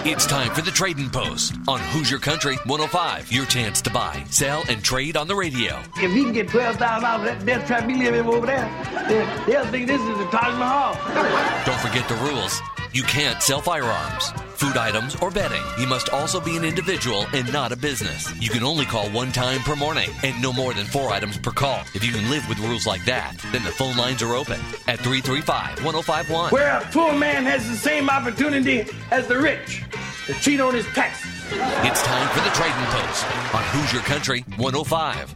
It's time for the Trading Post on Hoosier Country 105. Your chance to buy, sell, and trade on the radio. If he can get $12,000 for that death trap he living over there, they'll think this is the Taj Mahal. Don't forget the rules. You can't sell firearms, food items, or bedding. You must also be an individual and not a business. You can only call one time per morning and no more than 4 items per call. If you can live with rules like that, then the phone lines are open at 335-1051. Where a poor man has the same opportunity as the rich to cheat on his taxes. It's time for the Trading Post on Hoosier Country 105.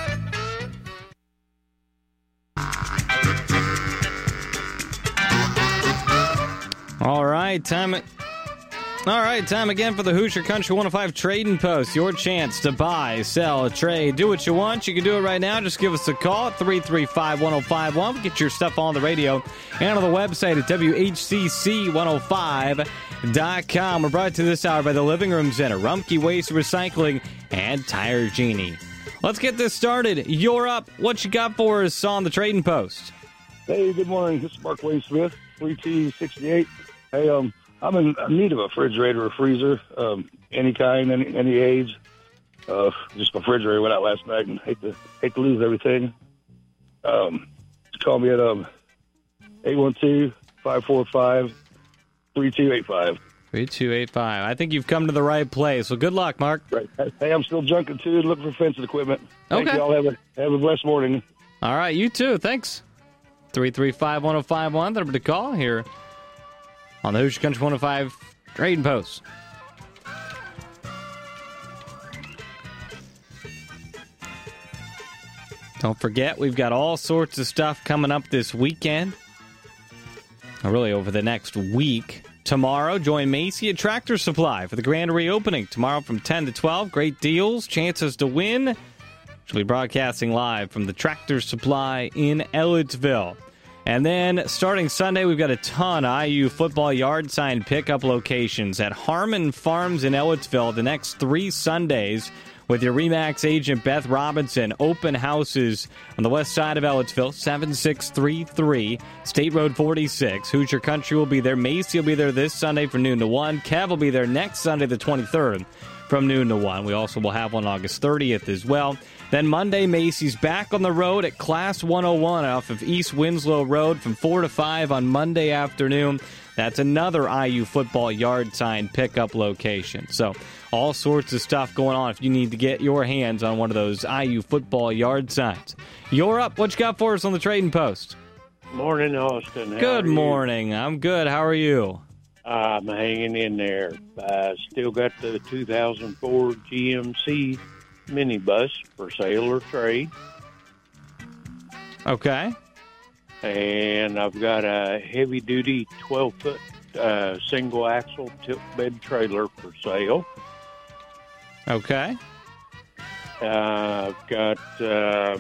All right, time again for the Hoosier Country 105 Trading Post. Your chance to buy, sell, trade, do what you want. You can do it right now. Just give us a call at 335-1051. Get your stuff on the radio and on the website at WHCC105.com. We're brought to this hour by the Living Room Center, Rumpke Waste Recycling, and Tire Genie. Let's get this started. You're up. What you got for us on the Trading Post? Hey, good morning. This is Mark Wayne Smith, 3268. Hey, I'm in need of a refrigerator or freezer, any kind, any age. Just my refrigerator went out last night, and hate to lose everything. Call me at 812-545-3285. 3285. I think you've come to the right place. Well, good luck, Mark. Right. Hey, I'm still junking too, looking for fencing equipment. Thank okay. you all. Have a blessed morning. All right, you too. Thanks. 335-1051. The number to call here on the Hoosier Country 105 Trading Post. Don't forget, we've got all sorts of stuff coming up this weekend. Really, over the next week. Tomorrow, join Macy at Tractor Supply for the grand reopening. Tomorrow from 10 to 12. Great deals, chances to win. She'll be broadcasting live from the Tractor Supply in Ellettsville. And then, starting Sunday, we've got a ton of IU football yard sign pickup locations at Harmon Farms in Ellettsville the next 3 Sundays with your RE/MAX agent Beth Robinson. Open houses on the west side of Ellettsville, 7633 State Road 46. Hoosier Country will be there. Macy will be there this Sunday from noon to 1. Kev will be there next Sunday, the 23rd, from noon to 1. We also will have one August 30th as well. Then Monday, Macy's back on the road at Class 101 off of East Winslow Road from 4 to 5 on Monday afternoon. That's another IU football yard sign pickup location. So all sorts of stuff going on if you need to get your hands on one of those IU football yard signs. You're up. What you got for us on the Trading Post? Morning, Austin. Good morning. I'm good. How are you? I'm hanging in there. Still got the 2004 GMC minibus for sale or trade. Okay. And I've got a heavy-duty 12-foot single-axle tilt-bed trailer for sale. Okay. I've got a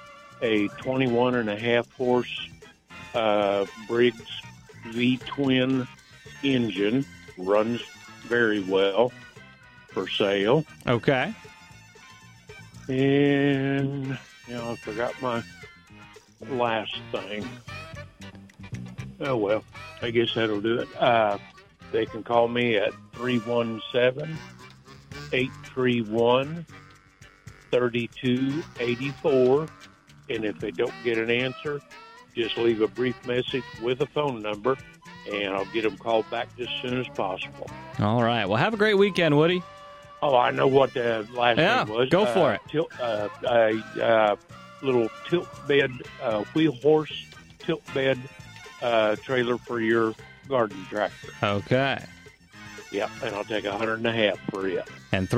21.5-horse Briggs V-twin engine. Runs very well for sale. Okay. And, I forgot my last thing. Oh, well, I guess that'll do it. They can call me at 317-831-3284. And if they don't get an answer, just leave a brief message with a phone number, and I'll get them called back as soon as possible. All right. Well, have a great weekend, Woody. Oh, I know what the last thing was. Go for it. Little tilt bed, wheel horse tilt bed trailer for your garden tractor. Okay. Yep, and I'll take $150 for you. And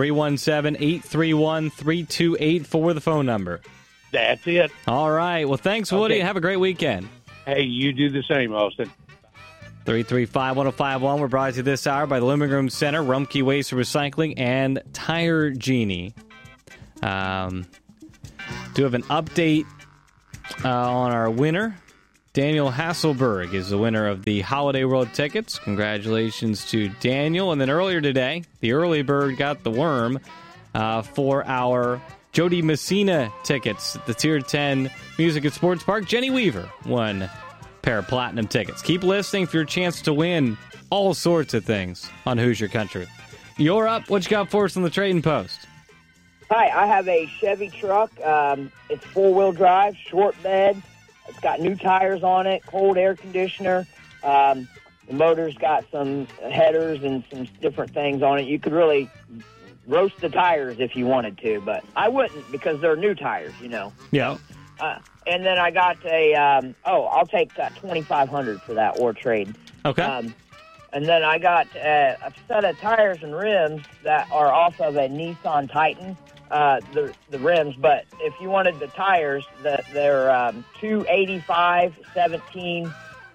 317-831-3284, the phone number. That's it. All right. Well, thanks, Woody. Okay. Have a great weekend. Hey, you do the same, Austin. 335-1051. We're brought to you this hour by the Living Room Center, Rumpke Waste Recycling, and Tire Genie. Do have an update on our winner. Daniel Hasselberg is the winner of the Holiday World tickets. Congratulations to Daniel. And then earlier today, the early bird got the worm for our Jody Messina tickets, the Tier 10 Music and Sports Park. Jenny Weaver won a pair of platinum tickets. Keep listening for your chance to win all sorts of things on Hoosier Country. You're up. What you got for us on the Trading Post? Hi, I have a Chevy truck. It's four-wheel drive, short bed. It's got new tires on it, cold air conditioner. The motor's got some headers and some different things on it. You could really roast the tires if you wanted to, but I wouldn't because they're new tires, you know. Yeah. And then I got I'll take $2,500 for that or trade. Okay. And then I got a set of tires and rims that are off of a Nissan Titan, the rims. But if you wanted the tires, they're 285 17.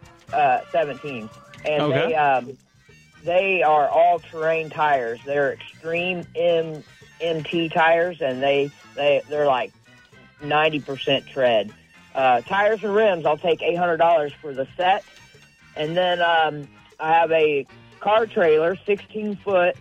And okay. they are all-terrain tires. They're Extreme MT tires, and they're like 90% tread. Tires and rims, I'll take $800 for the set. And then I have a car trailer, 16-foot.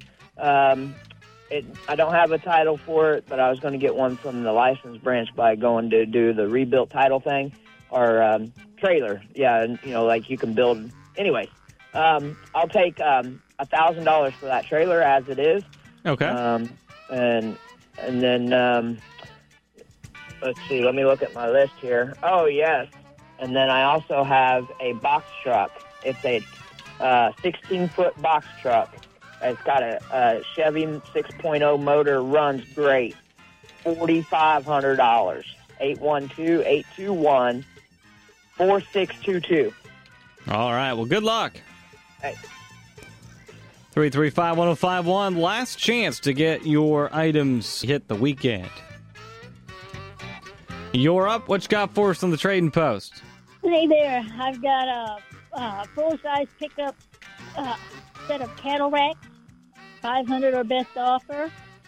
I don't have a title for it, but I was going to get one from the license branch by going to do the rebuilt title thing. Or trailer, yeah, and, like you can build. Anyway, I'll take $1,000 for that trailer as it is. Okay. And then let's see. Let me look at my list here. Oh yes, and then I also have a box truck. It's a 16-foot box truck. It's got a Chevy 6.0 motor. Runs great. $4,500. 812-821-4622. All right. Well, good luck. Hey. 335-1051. Last chance to get your items hit the weekend. You're up. What you got for us on the Trading Post? Hey there. I've got a full-size pickup set of cattle racks. 500 or best offer.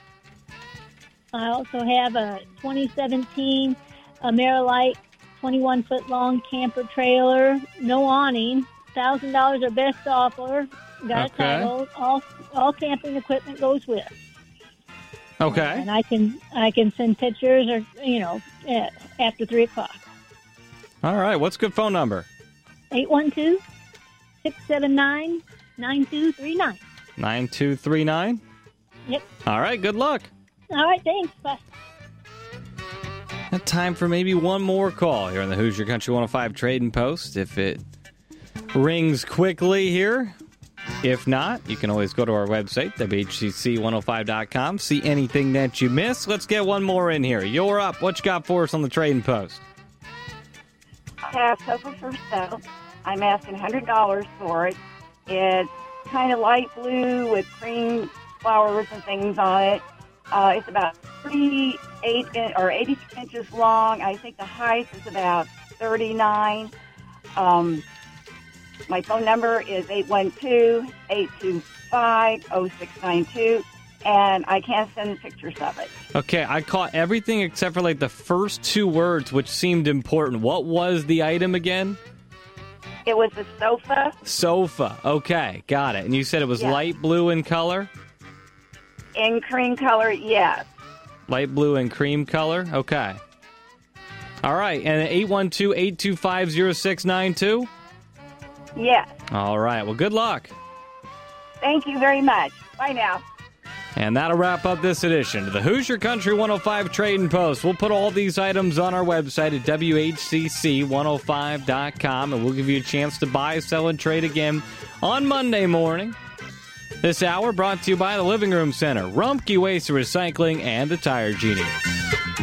I also have a 2017 Amerilite 21-foot-long camper trailer, no awning, $1,000 or best offer. Got a title. All camping equipment goes with. Okay. And I can send pictures or after 3:00. All right. What's a good phone number? 812-679-9239. 9239? Yep. All right. Good luck. All right. Thanks. Bye. Time for maybe one more call here on the Hoosier Country 105 Trading Post. If it rings quickly here. If not, you can always go to our website, WHCC105.com, see anything that you missed. Let's get one more in here. You're up. What you got for us on the Trading Post? I have sofa for sale. I'm asking $100 for it. It's kind of light blue with cream flowers and things on it. It's about 38 or 82 inches long. I think the height is about 39. My phone number is 812-825-0692, and I can send pictures of it. Okay, I caught everything except for the first two words, which seemed important. What was the item again? It was a sofa. Sofa. Okay, got it. And you said it was light blue in color? In cream color, yes. Light blue and cream color? Okay. All right, and 812-825-0692? Yes. All right, well, good luck. Thank you very much. Bye now. And that'll wrap up this edition of the Hoosier Country 105 Trading Post. We'll put all these items on our website at WHCC105.com, and we'll give you a chance to buy, sell, and trade again on Monday morning. This hour brought to you by the Living Room Center, Rumpke Waste Recycling, and the Tire Genie.